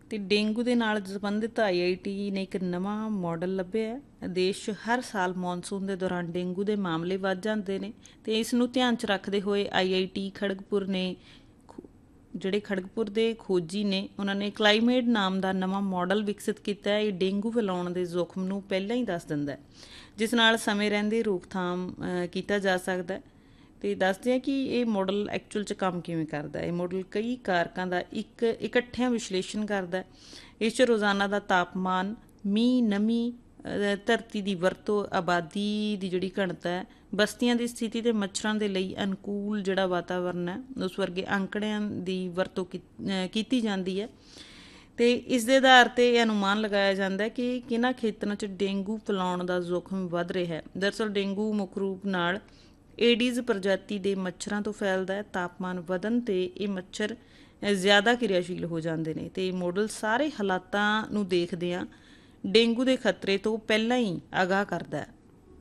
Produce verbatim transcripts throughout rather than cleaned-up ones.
ਤੇ ਡੇਂਗੂ ਦੇ ਨਾਲ ਸੰਬੰਧਿਤ ਆਈ ਆਈ ਟੀ ਨੇ ਇੱਕ ਨਵਾਂ ਮਾਡਲ ਲੱਭਿਆ ਹੈ। ਦੇਸ਼ 'ਚ ਹਰ ਸਾਲ ਮੌਨਸੂਨ ਦੇ ਦੌਰਾਨ ਡੇਂਗੂ ਦੇ ਮਾਮਲੇ ਵੱਧ ਜਾਂਦੇ ਨੇ ਤੇ ਇਸ ਨੂੰ ਧਿਆਨ 'ਚ ਰੱਖਦੇ ਹੋਏ ਆਈ ਆਈ ਟੀ ਖੜਗਪੁਰ ਨੇ ਖੋ- ਜਿਹੜੇ ਖੜਗਪੁਰ ਦੇ ਖੋਜੀ ਨੇ ਉਹਨਾਂ ਨੇ ਕਲਾਈਮੇਟ ਨਾਮ ਦਾ ਨਵਾਂ ਮਾਡਲ ਵਿਕਸਿਤ ਕੀਤਾ ਹੈ। ਇਹ ਡੇਂਗੂ ਫੈਲਾਉਣ ਦੇ ਜ਼ੋਖਮ ਨੂੰ ਪਹਿਲਾਂ ਹੀ ਦੱਸ ਦਿੰਦਾ ਹੈ, ਜਿਸ ਨਾਲ ਸਮੇਂ ਰਹਿੰਦੇ ਰੋਕਥਾਮ ਅ, ਕੀਤਾ ਜਾ ਸਕਦਾ ਹੈ। ਤੇ ਦੱਸਦੇ ਆ ਕਿ ਇਹ ਮਾਡਲ ਐਕਚੁਅਲ 'ਚ ਕੰਮ ਕਿਵੇਂ ਕਰਦਾ ਹੈ। ਇਹ ਮਾਡਲ ਕਈ ਕਾਰਕਾਂ ਦਾ ਇੱਕ ਇਕੱਠਿਆਂ ਵਿਸ਼ਲੇਸ਼ਣ ਕਰਦਾ ਹੈ। ਇਸ 'ਚ ਰੋਜ਼ਾਨਾ ਦਾ ਤਾਪਮਾਨ, ਮੀਂਹ, ਨਮੀ, ਅ, ਧਰਤੀ ਦੀ ਵਰਤੋਂ, ਆਬਾਦੀ ਦੀ ਜਿਹੜੀ ਘਣਤਾ ਹੈ, ਬਸਤੀਆਂ ਦੀ ਸਥਿਤੀ ਤੇ ਮੱਛਰਾਂ ਦੇ ਲਈ ਅਨੁਕੂਲ ਜਿਹੜਾ ਵਾਤਾਵਰਨ ਹੈ ਉਸ ਵਰਗੇ ਅੰਕੜਿਆਂ ਦੀ ਵਰਤੋਂ ਕੀ- ਅ, ਕੀਤੀ ਜਾਂਦੀ ਹੈ। ਤੇ ਇਸ ਦੇ ਆਧਾਰ ਤੇ ਇਹ ਅਨੁਮਾਨ ਲਗਾਇਆ ਜਾਂਦਾ ਹੈ ਕਿ ਕਿਹਨਾਂ ਖੇਤਰਾਂ 'ਚ ਡੇਂਗੂ ਫੈਲਾਉਣ ਦਾ ਜ਼ੋਖਮ ਵੱਧ ਰਿਹਾ ਹੈ। ਦਰਅਸਲ ਡੇਂਗੂ ਮੁੱਖ ਰੂਪ ਨਾਲ ਏਡੀਜ਼ ਪ੍ਰਜਾਤੀ ਦੇ ਮੱਛਰਾਂ ਤੋਂ ਫੈਲਦਾ ਹੈ। ਤਾਪਮਾਨ ਵਧਣ ਤੇ ਇਹ ਮੱਛਰ ਅ, ਜ਼ਿਆਦਾ ਕਿਰਿਆਸ਼ੀਲ ਹੋ ਜਾਂਦੇ ਨੇ ਤੇ ਇਹ ਮਾਡਲ ਸਾਰੇ ਹਾਲਾਤਾਂ ਨੂੰ ਦੇਖਦਿਆਂ ਡੇਂਗੂ ਦੇ ਖਤਰੇ ਤੋਂ ਪਹਿਲਾਂ ਹੀ ਆਗਾਹ ਕਰਦਾ ਹੈ।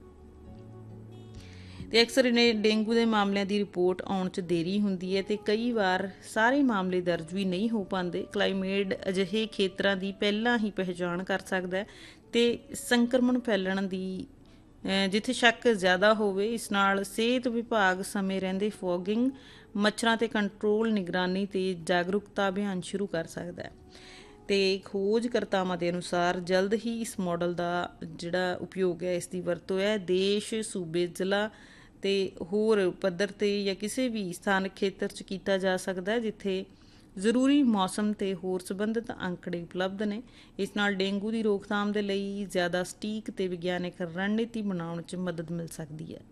ਤੇ ਅਕਸਰ ਇਹਨੇ ਡੇਂਗੂ ਦੇ ਮਾਮਲਿਆਂ ਦੀ ਰਿਪੋਰਟ ਆਉਣ 'ਚ ਦੇਰੀ ਹੁੰਦੀ ਹੈ ਤੇ ਕਈ ਵਾਰ ਸਾਰੇ ਮਾਮਲੇ ਦਰਜ ਵੀ ਨਹੀਂ ਹੋ ਪਾਉਂਦੇ। ਕਲਾਈਮੇਟ ਅਜਿਹੇ ਖੇਤਰਾਂ ਦੀ ਪਹਿਲਾਂ ਹੀ ਪਹਿਚਾਣ ਕਰ ਸਕਦਾ ਹੈ ਤੇ ਸੰਕਰਮਣ ਫੈਲਣ ਦੀ ਅ, ਜਿੱਥੇ ਸ਼ੱਕ ਜ਼ਿਆਦਾ ਹੋਵੇ। ਇਸ ਨਾਲ ਸਿਹਤ ਵਿਭਾਗ ਸਮੇਂ ਰਹਿੰਦੇ ਫੋਗਿੰਗ, ਮੱਛਰਾਂ ਤੇ ਕੰਟਰੋਲ, ਨਿਗਰਾਨੀ ਤੇ ਜਾਗਰੂਕਤਾ ਅਭਿਆਨ ਸ਼ੁਰੂ ਕਰ ਸਕਦਾ ਹੈ। ਤੇ ਖੋਜਕਰਤਾਵਾਂ ਦੇ ਅਨੁਸਾਰ ਜਲਦ ਹੀ ਇਸ ਮਾਡਲ ਦਾ ਜਿਹੜਾ ਉਪਯੋਗ ਹੈ, ਇਸ ਦੀ ਵਰਤੋਂ ਹੈ ਦੇਸ਼, ਸੂਬੇ, ਜ਼ਿਲ੍ਹਾ ਤੇ ਹੋਰ ਪੱਧਰ ਤੇ ਜਾਂ ਕਿਸੇ ਵੀ ਸਥਾਨਕ ਖੇਤਰ 'ਚ ਕੀਤਾ ਜਾ ਸਕਦਾ ਹੈ ਜਿੱਥੇ ਜ਼ਰੂਰੀ ਮੌਸਮ ਤੇ ਹੋਰ ਸੰਬੰਧਿਤ ਅੰਕੜੇ ਉਪਲਬਧ ਨੇ। ਇਸ ਨਾਲ ਡੇਂਗੂ ਦੀ ਰੋਕਥਾਮ ਦੇ ਲਈ ਜ਼ਿਆਦਾ ਸਟੀਕ ਤੇ ਵਿਗਿਆਨਕ ਰਣਨੀਤੀ ਬਣਾਉਣ 'ਚ ਮਦਦ ਮਿਲ ਸਕਦੀ ਹੈ।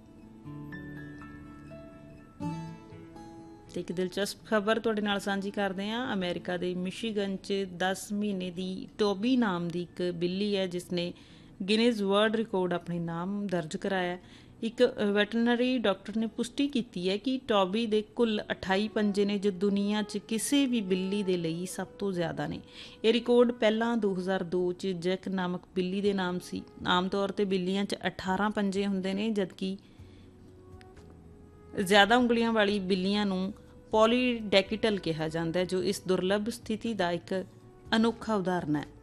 ਤੇ ਇੱਕ ਦਿਲਚਸਪ ਖਬਰ ਤੁਹਾਡੇ ਨਾਲ ਸਾਂਝੀ ਕਰਦੇ ਹਾਂ। ਅਮਰੀਕਾ ਦੇ ਮਿਸ਼ੀਗਨ 'ਚ ਦਸ ਮਹੀਨੇ ਦੀ ਟੋਬੀ ਨਾਮ ਦੀ ਇੱਕ ਬਿੱਲੀ ਹੈ ਜਿਸ ਨੇ ਗਿਨੀਜ਼ ਵਰਲਡ ਰਿਕਾਰਡ ਆਪਣੇ ਨਾਮ ਦਰਜ ਕਰਾਇਆ। ਇੱਕ ਵੈਟਰਨਰੀ ਡਾਕਟਰ ਨੇ ਪੁਸ਼ਟੀ ਕੀਤੀ ਹੈ ਕਿ ਟੋਬੀ ਦੇ ਕੁੱਲ ਅਠਾਈ ਪੰਜੇ ਨੇ ਜੋ ਦੁਨੀਆ 'ਚ ਕਿਸੇ ਵੀ ਬਿੱਲੀ ਦੇ ਲਈ ਸਭ ਤੋਂ ਜ਼ਿਆਦਾ ਨੇ। ਇਹ ਰਿਕਾਰਡ ਪਹਿਲਾਂ ਦੋ ਹਜ਼ਾਰ ਦੋ 'ਚ ਜੈਕ ਨਾਮਕ ਬਿੱਲੀ ਦੇ ਨਾਮ ਸੀ। ਆਮ ਤੌਰ 'ਤੇ ਬਿੱਲੀਆਂ 'ਚ ਅਠਾਰਾਂ ਪੰਜੇ ਹੁੰਦੇ ਨੇ ਜਦਕਿ ਜ਼ਿਆਦਾ ਉਂਗਲੀਆਂ ਵਾਲੀ ਬਿੱਲੀਆਂ ਨੂੰ ਪੋਲੀਡੈਕਿਟਲ ਕਿਹਾ ਜਾਂਦਾ ਹੈ ਜੋ ਇਸ ਦੁਰਲੱਭ ਸਥਿਤੀ ਦਾ ਇੱਕ ਅਨੋਖਾ ਉਦਾਹਰਨ ਹੈ।